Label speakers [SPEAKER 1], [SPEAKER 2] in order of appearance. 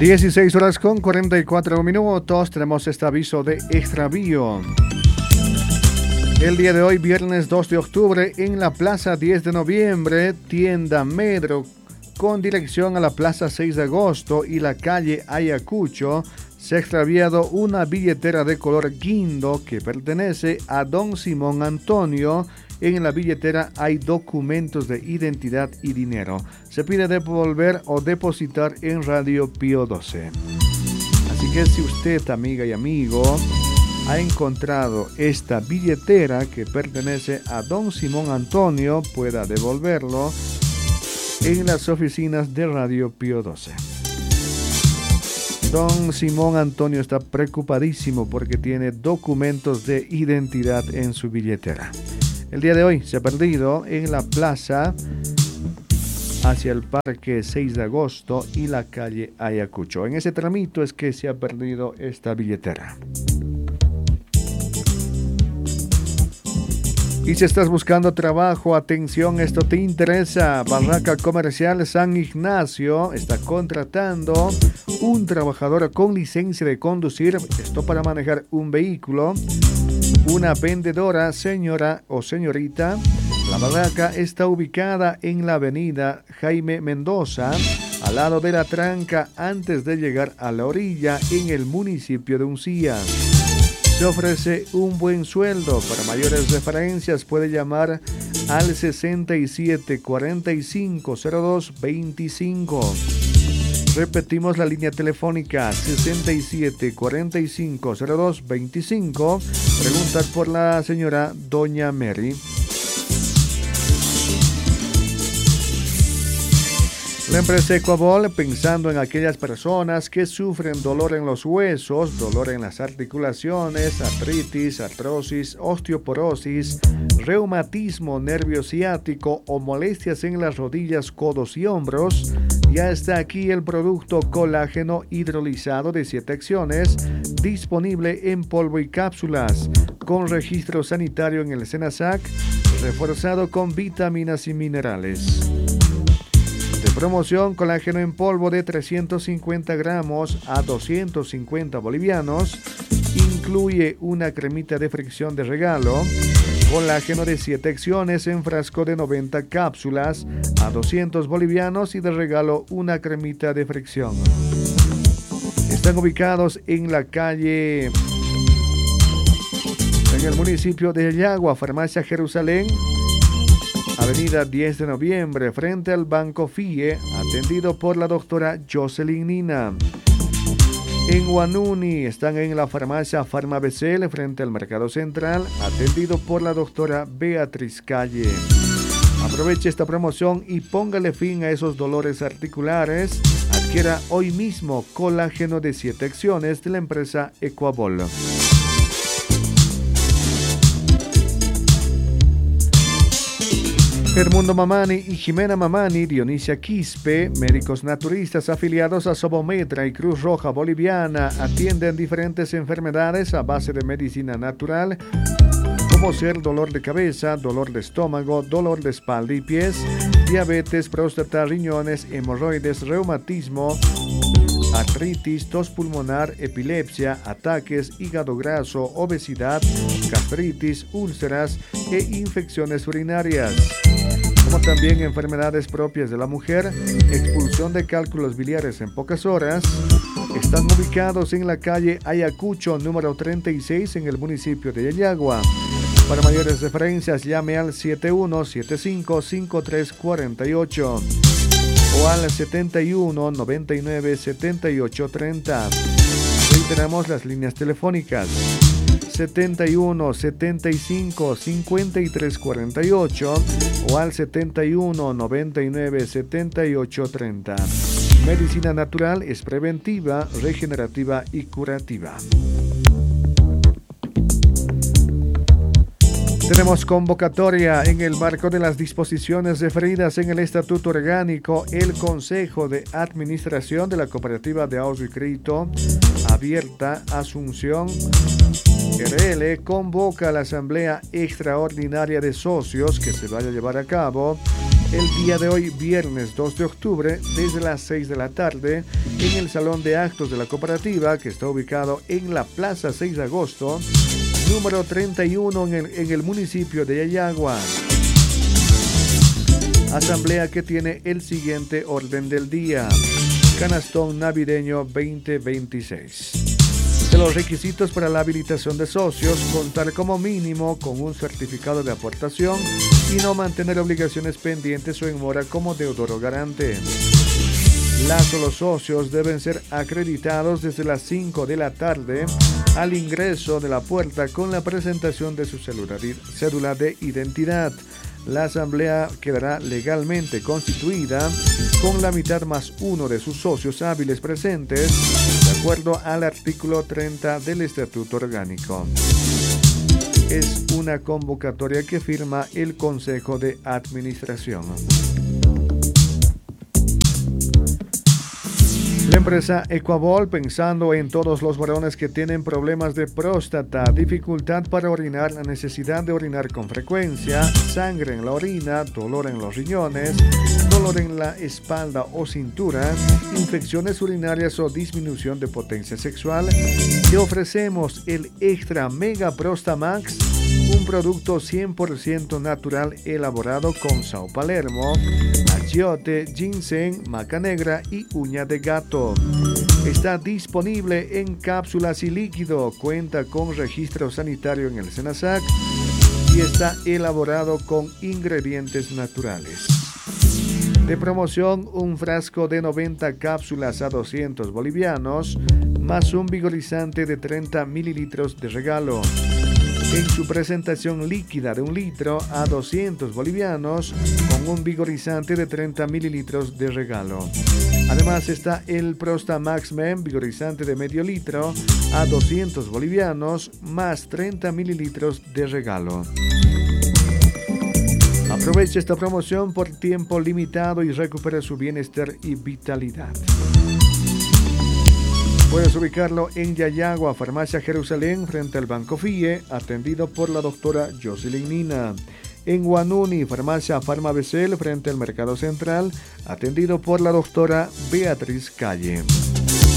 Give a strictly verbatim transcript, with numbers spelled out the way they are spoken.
[SPEAKER 1] dieciséis horas con cuarenta y cuatro minutos. Tenemos este aviso de extravío. El día de hoy, viernes dos de octubre, en la Plaza diez de noviembre, tienda Medro, con dirección a la Plaza seis de agosto y la calle Ayacucho, se ha extraviado una billetera de color guindo que pertenece a don Simón Antonio. En la billetera hay documentos de identidad y dinero. Se pide devolver o depositar en Radio Pío doce. Así que si usted, amiga y amigo, ha encontrado esta billetera que pertenece a don Simón Antonio, pueda devolverlo en las oficinas de Radio Pío doce. Don Simón Antonio está preocupadísimo porque tiene documentos de identidad en su billetera. El día de hoy se ha perdido en la plaza hacia el Parque seis de agosto y la calle Ayacucho. En ese tramito es que se ha perdido esta billetera. Y si estás buscando trabajo, atención, esto te interesa. Barraca Comercial San Ignacio está contratando un trabajador con licencia de conducir, esto para manejar un vehículo. Una vendedora, señora o señorita. La barraca está ubicada en la avenida Jaime Mendoza, al lado de la tranca, antes de llegar a la orilla, en el municipio de Uncía. Se ofrece un buen sueldo. Para mayores referencias puede llamar al sesenta y siete cuarenta y cinco cero dos veinticinco. Repetimos la línea telefónica sesenta y siete cuarenta y cinco cero dos veinticinco. Preguntar por la señora Doña Mary. La empresa Ecuabol, pensando en aquellas personas que sufren dolor en los huesos, dolor en las articulaciones, artritis, artrosis, osteoporosis, reumatismo, nervio ciático o molestias en las rodillas, codos y hombros, ya está aquí el producto colágeno hidrolizado de siete acciones, disponible en polvo y cápsulas, con registro sanitario en el SENASAC, reforzado con vitaminas y minerales. De promoción, colágeno en polvo de trescientos cincuenta gramos a doscientos cincuenta bolivianos. Incluye una cremita de fricción de regalo. Colágeno de siete acciones en frasco de noventa cápsulas a doscientos bolivianos y de regalo una cremita de fricción. Están ubicados en la calle, en el municipio de Yagua, Farmacia Jerusalén, Avenida diez de noviembre, frente al Banco F I E, atendido por la doctora Jocelyn Nina. En Huanuni están en la farmacia Farmabecel, frente al Mercado Central, atendido por la doctora Beatriz Calle. Aproveche esta promoción y póngale fin a esos dolores articulares. Adquiera hoy mismo colágeno de siete acciones de la empresa Ecuabol. Hermundo Mamani y Jimena Mamani, Dionisia Quispe, médicos naturistas afiliados a Sobometra y Cruz Roja Boliviana, atienden diferentes enfermedades a base de medicina natural, como ser dolor de cabeza, dolor de estómago, dolor de espalda y pies, diabetes, próstata, riñones, hemorroides, reumatismo, artritis, tos pulmonar, epilepsia, ataques, hígado graso, obesidad, gastritis, úlceras e infecciones urinarias. Como también enfermedades propias de la mujer, expulsión de cálculos biliares en pocas horas. Están ubicados en la calle Ayacucho, número treinta y seis, en el municipio de Yayagua. Para mayores referencias, llame al siete uno siete cinco cinco tres cuatro ocho o al setenta y uno noventa y nueve setenta y ocho treinta. Reiteramos las líneas telefónicas: setenta y uno setenta y cinco cincuenta y tres cuarenta y ocho o al setenta y uno noventa y nueve setenta y ocho treinta. Medicina natural es preventiva, regenerativa y curativa. Tenemos convocatoria en el marco de las disposiciones referidas en el Estatuto Orgánico. El Consejo de Administración de la Cooperativa de Ahorro y Crédito Abierta Asunción R L convoca a la Asamblea Extraordinaria de Socios que se vaya a llevar a cabo el día de hoy, viernes dos de octubre, desde las seis de la tarde, en el Salón de Actos de la Cooperativa, que está ubicado en la Plaza seis de agosto, número treinta y uno, en el, en el municipio de Yayagua. Asamblea que tiene el siguiente orden del día: Canastón Navideño veinte veintiséis. De los requisitos para la habilitación de socios, contar como mínimo con un certificado de aportación y no mantener obligaciones pendientes o en mora como deudor o garante. Las o los socios deben ser acreditados desde las cinco de la tarde al ingreso de la puerta con la presentación de su cédula de identidad. La asamblea quedará legalmente constituida con la mitad más uno de sus socios hábiles presentes, de acuerdo al artículo treinta del Estatuto Orgánico. Es una convocatoria que firma el Consejo de Administración. La empresa Ecuabol, pensando en todos los varones que tienen problemas de próstata, dificultad para orinar, la necesidad de orinar con frecuencia, sangre en la orina, dolor en los riñones, dolor en la espalda o cintura, infecciones urinarias o disminución de potencia sexual, te ofrecemos el Extra Mega Prostamax, un producto cien por ciento natural elaborado con Sao Palermo, achiote, ginseng, maca negra y uña de gato. Está disponible en cápsulas y líquido, cuenta con registro sanitario en el SENASAC y está elaborado con ingredientes naturales. De promoción, un frasco de noventa cápsulas a doscientos bolivianos, más un vigorizante de treinta mililitros de regalo. En su presentación líquida de un litro a doscientos bolivianos, con un vigorizante de treinta mililitros de regalo. Además está el Prostamax Men, vigorizante de medio litro a doscientos bolivianos, más treinta mililitros de regalo. Aproveche esta promoción por tiempo limitado y recupere su bienestar y vitalidad. Puedes ubicarlo en Yayagua, Farmacia Jerusalén, frente al Banco F I E, atendido por la doctora Jocelyn Nina. En Guanuni, Farmacia Farma Becel, frente al Mercado Central, atendido por la doctora Beatriz Calle.